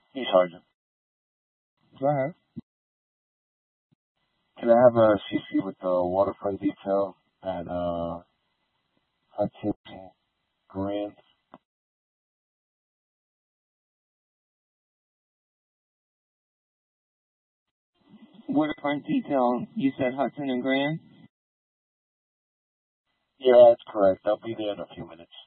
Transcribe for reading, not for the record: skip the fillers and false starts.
Hey, Sergeant. Go ahead. Can I have a CC with the waterfront detail at Hudson Grand? Waterfront detail, you said Hudson and Grand? Yeah, that's correct. I'll be there in a few minutes.